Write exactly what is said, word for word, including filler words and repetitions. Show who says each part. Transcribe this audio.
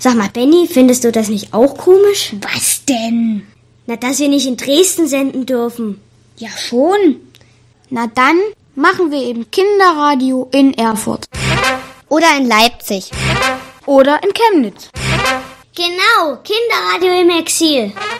Speaker 1: Sag mal, Benny, findest du das nicht auch komisch?
Speaker 2: Was denn?
Speaker 1: Na, dass wir nicht in Dresden senden dürfen.
Speaker 2: Ja, schon.
Speaker 3: Na dann machen wir eben Kinderradio in Erfurt.
Speaker 4: Oder in Leipzig.
Speaker 3: Oder in Chemnitz.
Speaker 1: Genau, Kinderradio im Exil.